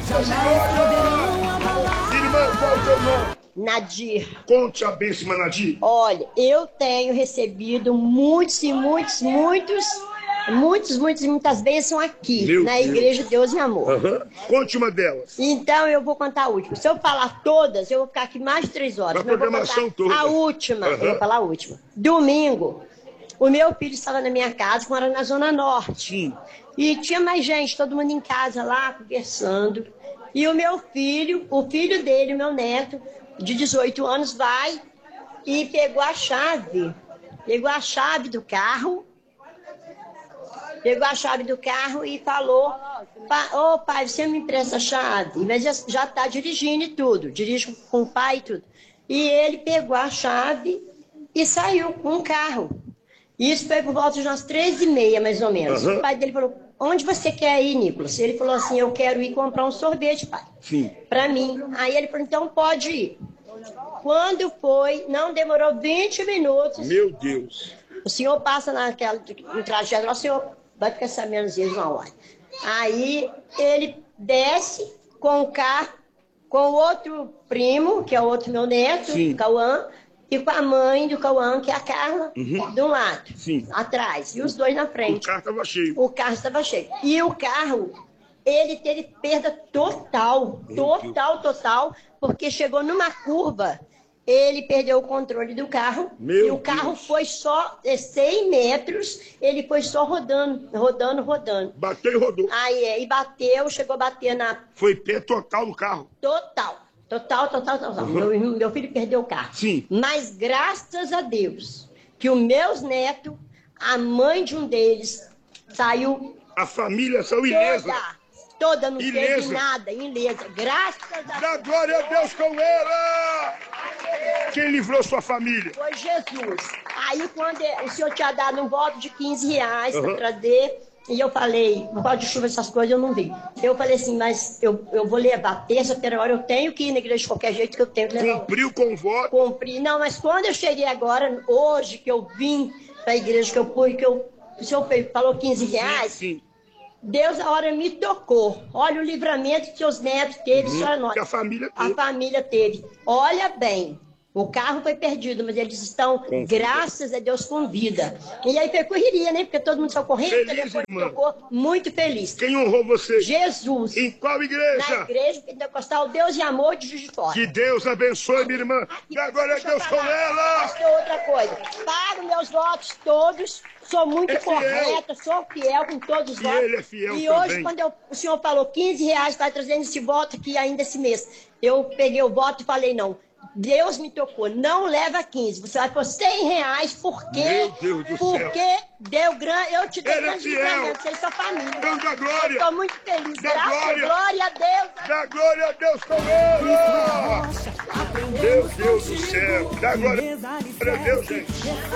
Irmã, qual é o teu nome? Nadir. Conte a bênção, irmã Nadir. Olha, eu tenho recebido muitas bênçãos aqui, Meu na Deus. Igreja Deus e Amor. Conte uma delas. Então eu vou contar a última. Se eu falar todas, eu vou ficar aqui mais de 3 horas. Na Mas eu vou programação contar toda. a última. Eu vou falar a última. Domingo, o meu filho estava na minha casa, que mora na Zona Norte. Sim. E tinha mais gente, todo mundo em casa lá, conversando. E o meu filho, o filho dele, o meu neto, de 18 anos, vai e pegou a chave. Pegou a chave do carro. Pegou a chave do carro e falou: ô pai, você me empresta a chave? Mas já está dirigindo e tudo, dirige com o pai e tudo. E ele pegou a chave e saiu com o carro. Isso foi por volta de umas 3h30, mais ou menos. O pai dele falou: onde você quer ir, Nicolas? Ele falou assim: eu quero ir comprar um sorvete, pai. Sim. Pra mim. Aí ele falou: então pode ir. Quando foi, não demorou 20 minutos. Meu Deus. O senhor passa no trajeto lá, o senhor vai ficar sabendo às vezes uma hora. Aí ele desce com o carro, com o outro primo, que é o outro meu neto, Sim. Cauã, e com a mãe do Cauã, que é a Carla, de um lado, Sim. atrás, e os dois na O frente. carro estava cheio. O carro estava cheio. E o carro, ele teve perda total, porque chegou numa curva, ele perdeu o controle do carro, e o carro foi só 100 metros, ele foi só rodando. Bateu e rodou. Aí, e bateu, chegou a bater na... Foi pé total no carro. Total. Meu filho perdeu o carro. Sim. Mas graças a Deus, que os meus netos, a mãe de um deles, saiu... A família saiu ilesa. Toda, não ilesa. teve nada, ilesa. Graças a Deus. Dá glória a Deus com ela! Quem livrou sua família? Foi Jesus. Aí quando o senhor tinha dado um voto de 15 reais para trazer, e eu falei, por causa de chuva, essas coisas, eu não vi. Eu falei assim, mas eu vou levar terça-feira, agora eu tentenho que ir na igreja de qualquer jeito, que eu tenho que levar. Cumpriu com o voto? Cumpri. Não, mas quando eu cheguei agora, hoje, que eu vim para a igreja, que eu fui, o senhor falou 15 reais, sim. Deus a hora me tocou. Olha o livramento que seus netos teve, senhora nossa. Que a família teve. A família teve. Olha bem, o carro foi perdido, mas eles estão, graças a Deus, com vida. E aí foi correria, né? Porque todo mundo saiu correndo, o telefone tocou, muito feliz. Quem honrou você? Jesus. Em qual igreja? Na igreja pentecostal Deus e Amor de Juiz de Fora. Que Deus abençoe, minha irmã. E agora é Deus com ela. Pastor, outra coisa. Pago meus votos todos. Sou muito correta, sou fiel com todos os votos. Ele é fiel e também. hoje, quando o senhor falou 15 reais para trazendo esse voto aqui ainda esse mês, eu peguei o voto e falei, não, Deus me tocou, não leva 15, você vai pôr 100 reais, porque deu grande, eu te dei grande livramento, você e sua família. Deus da glória. Estou muito feliz, Glória a Deus. Dá glória a Deus com ela. Meu Deus do céu, dá glória a Deus, gente.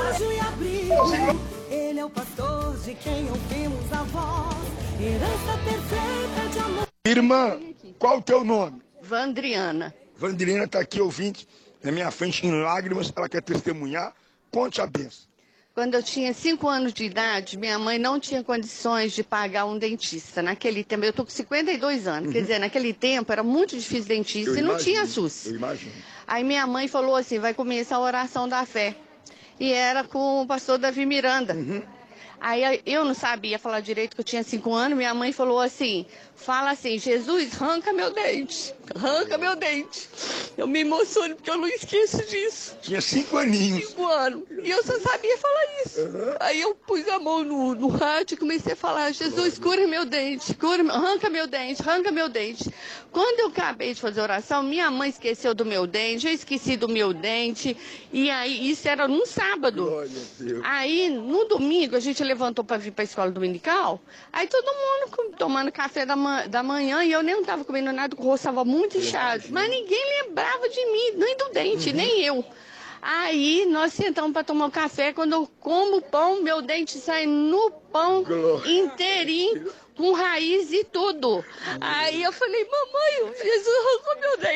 Ele é o pastor de quem ouvimos a voz, herança perfeita de amor. Irmã, qual o teu nome? Vandriana. Vandriana está aqui ouvindo, na minha frente, em lágrimas, ela quer testemunhar. Conte a bênção. Quando eu tinha 5 anos de idade, minha mãe não tinha condições de pagar um dentista. Naquele tempo, eu estou com 52 anos, quer dizer, naquele tempo era muito difícil dentista e não tinha SUS. Eu imagino. Aí minha mãe falou assim, vai começar a oração da fé. E era com o pastor Davi Miranda. Aí eu não sabia falar direito, que eu tinha 5 anos, minha mãe falou assim, fala assim, Jesus, arranca meu dente, arranca meu dente. Eu me emociono porque eu não esqueço disso. Tinha 5 aninhos. 5 anos. E eu só sabia falar isso. Aí eu pus a mão no rádio e comecei a falar, Jesus, cura meu dente, arranca meu dente, arranca meu dente. Quando eu acabei de fazer a oração, minha mãe esqueceu do meu dente, eu esqueci do meu dente. E aí, isso era num sábado. Glória a Deus. Aí, no domingo, a gente levantou para vir para a escola dominical. Aí todo mundo tomando café da manhã e eu nem estava comendo nada, o rosto estava muito inchado. Mas ninguém lembrava de mim, nem do dente, nem eu. Aí nós sentamos para tomar um café. Quando eu como o pão, meu dente sai no pão inteirinho, com raiz e tudo. Aí eu falei, mamãe, Jesus arrancou meu dente.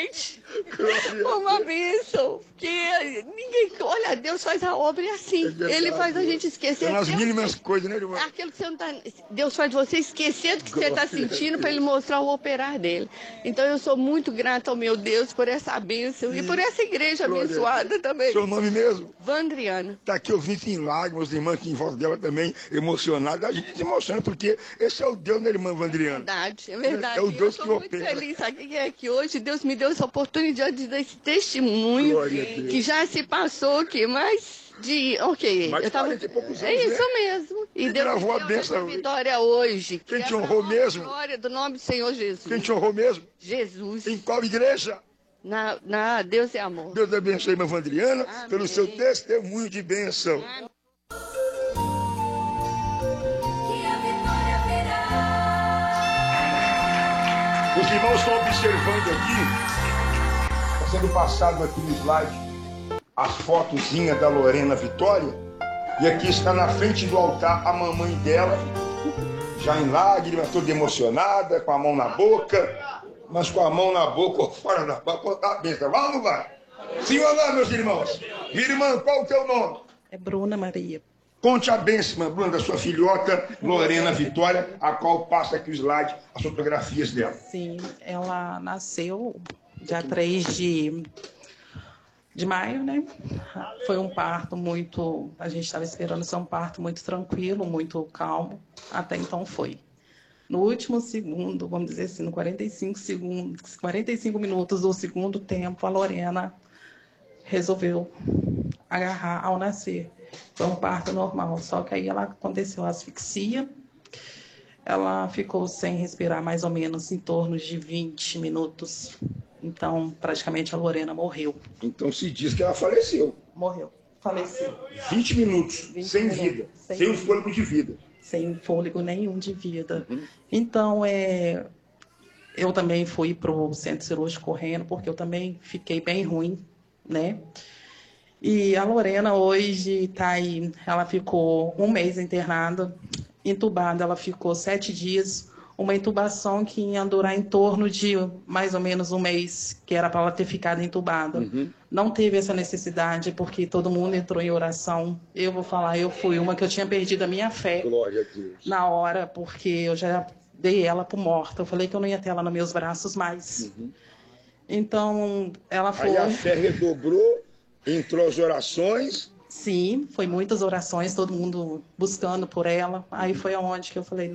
Uma bênção. Porque ninguém. Olha, Deus faz a obra e assim. Ele faz a gente esquecer. São as mínimas coisas, né, irmão? Aquilo que você não tá. Deus faz você esquecer do que você está sentindo para ele mostrar o operar dele. Então eu sou muito grata ao meu Deus por essa bênção e por essa igreja abençoada também. Seu nome mesmo? Vandriana. Tá aqui ouvindo em lágrimas, irmã aqui em volta dela também, emocionada. A gente se emociona porque esse é o Deus, né, irmã Vandriana? É verdade. É o Deus eu que tô muito opera. feliz. Sabe o que é que hoje Deus me deu essa oportunidade desse testemunho Glória a Deus. que já se passou aqui, mas de. Ok. Mais eu tava. 40 e poucos É anos, isso né? mesmo. E Quem Deus gravou a me deu essa bênção? vitória hoje. Quem que te é honrou pra mesmo? glória do nome do Senhor Jesus. Quem te honrou mesmo? Jesus. Em qual igreja? Na Deus é amor. Deus abençoe, irmã Vandriana, Amém. pelo seu testemunho de bênção. Que a vitória virá. Os irmãos estão observando aqui, está sendo passado aqui no slide, as fotozinhas da Lorena Vitória, e aqui está na frente do altar a mamãe dela, já em lágrimas, toda emocionada, com a mão na boca, mas com a mão na boca ou fora da boca, a bênção. Vai ou não vai? Sim ou não, meus irmãos? Minha irmã, qual o teu nome? É Bruna Maria. Conte a bênção, irmã Bruna, da sua filhota, Lorena Vitória, a qual passa aqui o slide, as fotografias dela. Sim, ela nasceu dia 3 de maio, né? Foi um parto muito... A gente estava esperando ser um parto muito tranquilo, muito calmo. Até então foi. No último segundo, vamos dizer assim, no 45 minutos do segundo tempo, a Lorena resolveu agarrar ao nascer. Foi um parto normal, só que aí ela aconteceu a asfixia. Ela ficou sem respirar mais ou menos em torno de 20 minutos. Então, praticamente a Lorena morreu. Então se diz que ela faleceu. Morreu. Faleceu. 20 minutos, 20 sem minutos, vida, sem sem o vida. fôlego de vida. Sem fôlego nenhum de vida. Então, eu também fui para o centro cirúrgico correndo, porque eu também fiquei bem ruim, né? E a Lorena hoje está aí, ela ficou 1 mês internada, entubada, ela ficou 7 dias, uma intubação que ia durar em torno de mais ou menos 1 mês, que era para ela ter ficado entubada. Não teve essa necessidade, porque todo mundo entrou em oração. Eu vou falar, eu fui uma que eu tinha perdido a minha fé Glória a Deus. na hora, porque eu já dei ela por morta. Eu falei que eu não ia ter ela nos meus braços mais. Então, ela foi... Aí a fé redobrou, entrou as orações. Sim, foi muitas orações, todo mundo buscando por ela. Aí foi aonde que eu falei,